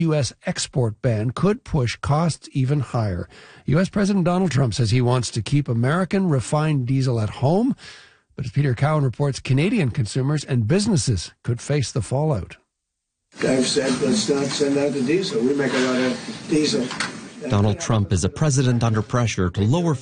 U.S. export ban could push costs even higher. U.S. President Donald Trump says he wants to keep American refined diesel at home. But as Peter Cowan reports, Canadian consumers and businesses could face the fallout. I've said, let's not send out the diesel. We make a lot of diesel. Donald Trump is a president under pressure to lower